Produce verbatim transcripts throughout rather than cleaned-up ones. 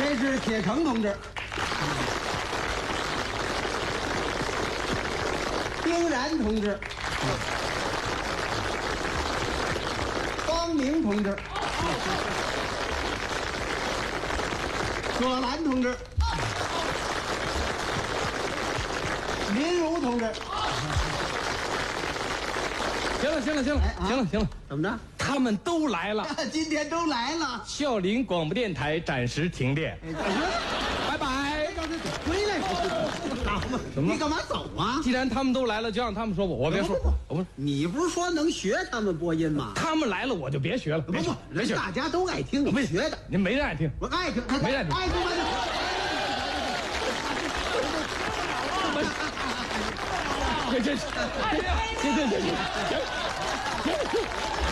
这是铁成同志，丁然同志，方明同志，葛兰同志，林如同志。 行了，行了，行了， 哎啊行了，行了， 怎么着？ 他们都来了。 今天都来了。 孝陵广播电台暂时停电，拜拜。 回来！ 怎么了你干嘛走啊？ 既然他们都来了，就让他们说吧，我别说，我不是。 你不是说能学他们播音吗？ 他们来了，我就别学了。 不别学不，人别学， 大家都爱听你学的， 您没人爱听。 我爱听， 没爱听爱听吗？ 这这，行行行行行，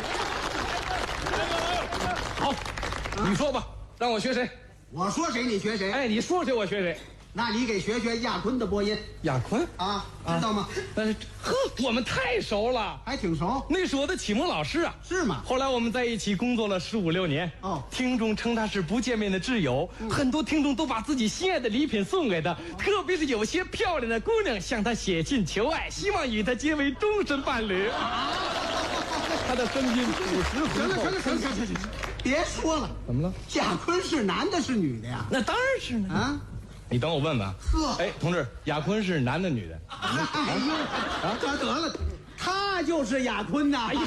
好，你说吧，让我学谁？ 我说谁你学谁？ 哎，你说谁我学谁？ 那你给学学亚坤的播音亚坤啊，知道吗？ 但是呵，我们太熟了， 还挺熟， 那是我的启蒙老师啊。 是吗？ 后来我们在一起工作了十五六年， 哦听众称他是不见面的挚友，很多听众都把自己心爱的礼品送给他，特别是有些漂亮的姑娘向他写信求爱，希望与他结为终身伴侣。他的声音朴实浑厚。 行了行了行了行了行了，别说了， 怎么了？ 亚坤是男的是女的呀？ 那当然是呢。 啊， 你等我问问啊。 呵哎，同志，亚坤是男的女的？ 哎呦，啊，得得了，他就是亚坤呐！哎呀，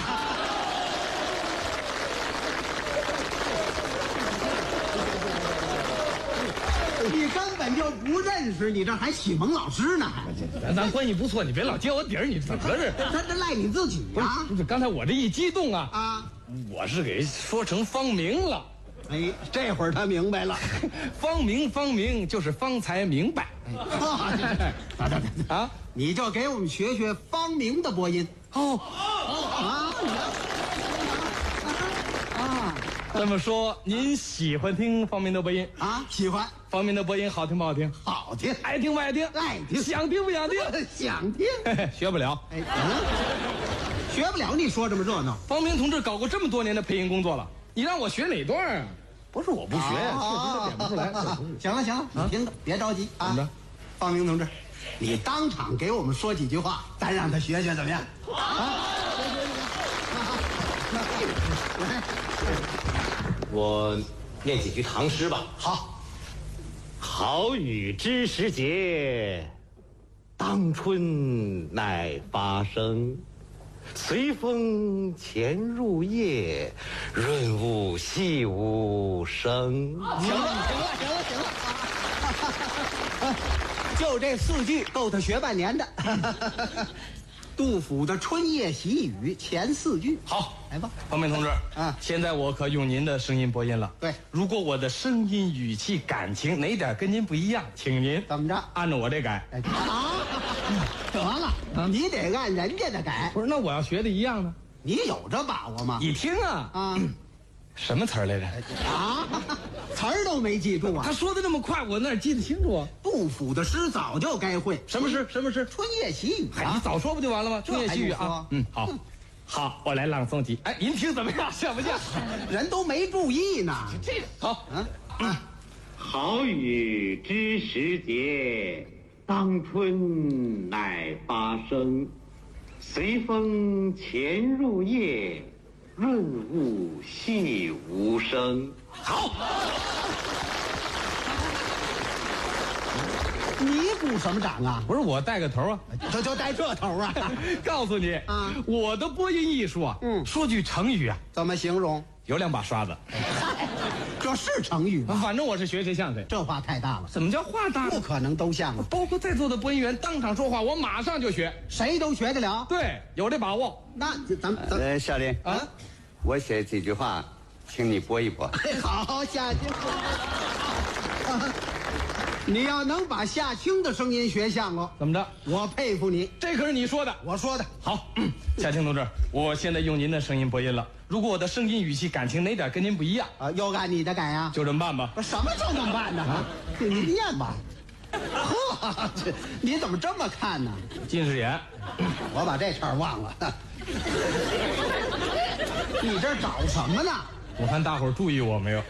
你根本就不认识，你这还启蒙老师呢？ 咱咱关系不错，你别老揭我底儿，你怎么了这？ 他这赖你自己呀！ 不是，刚才我这一激动啊， 啊， 我是给说成方明了。 哎，这会儿他明白了。 方明，方明就是方才明白。 啊，等等等啊， 你就给我们学学方明的播音哦， 啊！啊这么说您喜欢听方明的播音？ 啊，喜欢， 方明的播音好听不好听？ 好听， 爱听不爱听？ 爱听想听不想听？ 想听。 嘿嘿学不了。 哎，嗯，学不了，你说这么热闹？ 方明同志搞过这么多年的配音工作了，你让我学哪段啊？不是我不学，确实点不出来。 行了行了，你听着，别着急啊怎么着。 方明同志，你当场给我们说几句话，咱让他学学怎么样？啊，来， 我念几句唐诗吧。 好， 好雨知时节，当春乃发生。随风潜入夜，润物细无声。 行了行了行了行了，就这四句够他学半年的。杜甫的《春夜喜雨》前四句， 好， 来吧。 方明同志， 啊现在我可用您的声音播音了。 对， 如果我的声音、语气、感情哪点跟您不一样，请您怎么着？ 按照我这改。 哎啊，得了，你得按人家的改。 不是，那我要学的一样呢？ 你有这把握吗？ 你听啊， 啊什么词儿来着？ 啊，词儿都没记住啊！ 他说的那么快，我哪记得清楚啊？ 杜甫的诗早就该会。 什么诗？什么诗？ 春夜喜雨哎，你啊！ 早说不就完了吗？ 这春夜喜雨还用说。 啊嗯，好，好，我来朗诵几。哎，您听怎么样？像不像？ 人都没注意呢。 这个好， 嗯， 好雨知时节，当春乃发生。随风潜入夜，润物细无声。 好， 你鼓什么掌啊？ 不是我带个头啊。 就就带这头啊？ 告诉你啊我的播音艺术啊， 嗯说句成语啊， 怎么形容？ 有两把刷子。 这是成语吗？ 反正我是学谁像谁。 这话太大了， 怎么叫话大呢？ 不可能都像啊， 包括在座的播音员当场说话，我马上就学。 谁都学得了。 对，有这把握那咱们咱们呃，少林， 啊。 我写几句话，请你播一播。 好，夏青。你要能把夏青的声音学像哦， 怎么着？ 我佩服你。 这可是你说的。 我说的， 好，嗯夏青同志，我现在用您的声音播音了。如果我的声音、语气、感情哪点跟您不一样， 啊，又按你的改啊？ 就这么办吧。 不什么就能办呢？你念吧。呵，这你怎么这么看呢？ 近视眼， 我把这茬儿忘了。你这找什么呢？ 我看大伙儿注意我没有？